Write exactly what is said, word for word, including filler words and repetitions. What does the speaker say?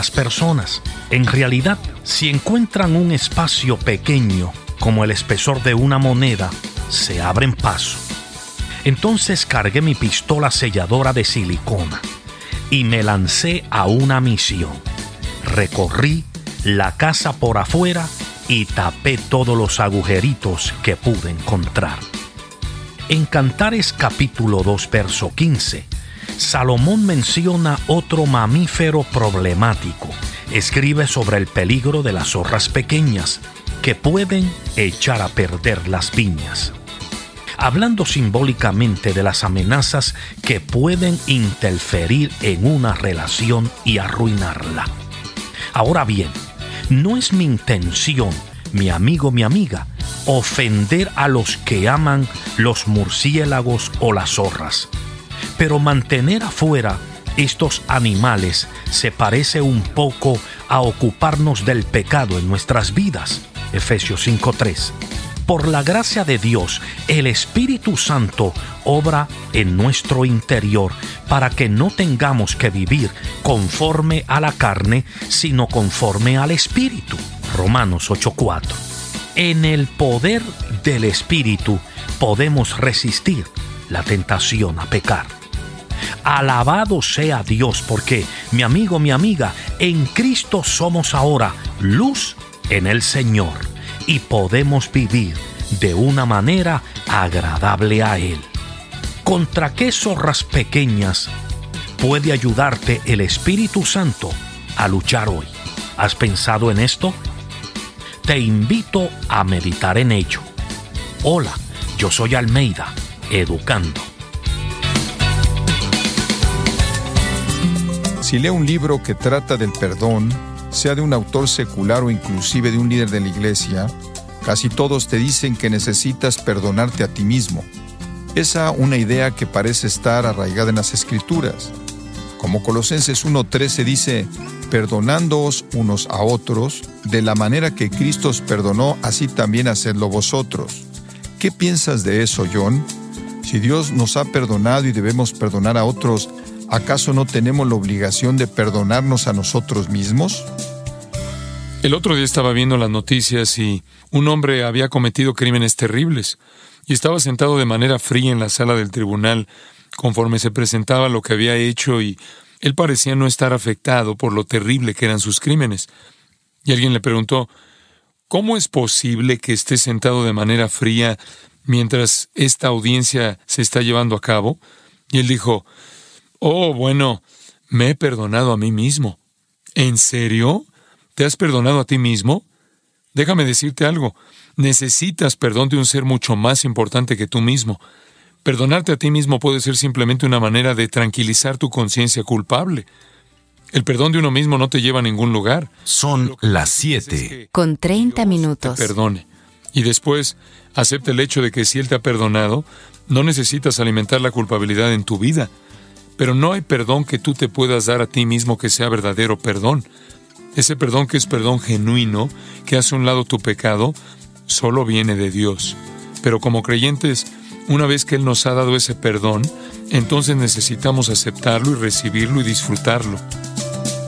las personas. En realidad, si encuentran un espacio pequeño, como el espesor de una moneda, se abren paso. Entonces cargué mi pistola selladora de silicona y me lancé a una misión. Recorrí la casa por afuera y tapé todos los agujeritos que pude encontrar. En Cantares capítulo dos, verso quince, Salomón menciona otro mamífero problemático. Escribe sobre el peligro de las zorras pequeñas que pueden echar a perder las viñas, hablando simbólicamente de las amenazas que pueden interferir en una relación y arruinarla. Ahora bien, no es mi intención, mi amigo, mi amiga, ofender a los que aman los murciélagos o las zorras, pero mantener afuera estos animales se parece un poco a ocuparnos del pecado en nuestras vidas. Efesios cinco tres. Por la gracia de Dios, el Espíritu Santo obra en nuestro interior para que no tengamos que vivir conforme a la carne, sino conforme al Espíritu. Romanos ocho cuatro. En el poder del Espíritu podemos resistir la tentación a pecar. Alabado sea Dios, porque, mi amigo, mi amiga, en Cristo somos ahora luz en el Señor y podemos vivir de una manera agradable a Él. ¿Contra qué zorras pequeñas puede ayudarte el Espíritu Santo a luchar hoy? ¿Has pensado en esto? Te invito a meditar en ello. Hola, yo soy Almeida, educando. Si lee un libro que trata del perdón, sea de un autor secular o inclusive de un líder de la iglesia, casi todos te dicen que necesitas perdonarte a ti mismo. Esa una idea que parece estar arraigada en las Escrituras. Como Colosenses uno trece dice, perdonándoos unos a otros, de la manera que Cristo os perdonó, así también hacedlo vosotros. ¿Qué piensas de eso, John? Si Dios nos ha perdonado y debemos perdonar a otros, ¿acaso no tenemos la obligación de perdonarnos a nosotros mismos? El otro día estaba viendo las noticias y un hombre había cometido crímenes terribles y estaba sentado de manera fría en la sala del tribunal conforme se presentaba lo que había hecho y él parecía no estar afectado por lo terrible que eran sus crímenes. Y alguien le preguntó, ¿cómo es posible que esté sentado de manera fría mientras esta audiencia se está llevando a cabo? Y él dijo, oh, bueno, me he perdonado a mí mismo. ¿En serio? ¿Te has perdonado a ti mismo? Déjame decirte algo. Necesitas perdón de un ser mucho más importante que tú mismo. Perdonarte a ti mismo puede ser simplemente una manera de tranquilizar tu conciencia culpable. El perdón de uno mismo no te lleva a ningún lugar. Son las siete. Con treinta minutos. Te perdone. Y después, acepta el hecho de que si Él te ha perdonado, no necesitas alimentar la culpabilidad en tu vida. Pero no hay perdón que tú te puedas dar a ti mismo que sea verdadero perdón. Ese perdón que es perdón genuino, que hace a un lado tu pecado, solo viene de Dios. Pero como creyentes, una vez que Él nos ha dado ese perdón, entonces necesitamos aceptarlo y recibirlo y disfrutarlo.